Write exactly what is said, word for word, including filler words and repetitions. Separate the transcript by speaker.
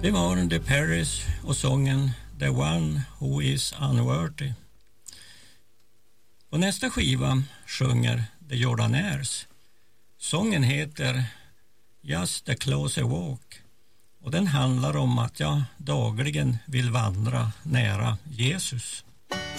Speaker 1: Det var The Perrys och sången The One Who Is Unworthy. På nästa skiva sjunger The Jordanaires. Sången heter Just a Closer Walk och den handlar om att jag dagligen vill vandra nära Jesus.